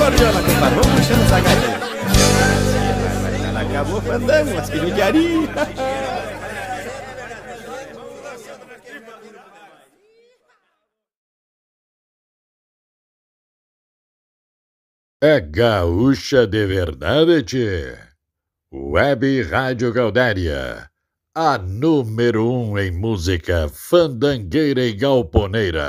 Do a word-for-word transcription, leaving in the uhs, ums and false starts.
viola, compadre, vamos puxando essa gaita. Acabou o fandango, mas que judiaria. É gaúcha de verdade, tchê. Web Rádio Gaudéria, a número um em música fandangueira e galponeira.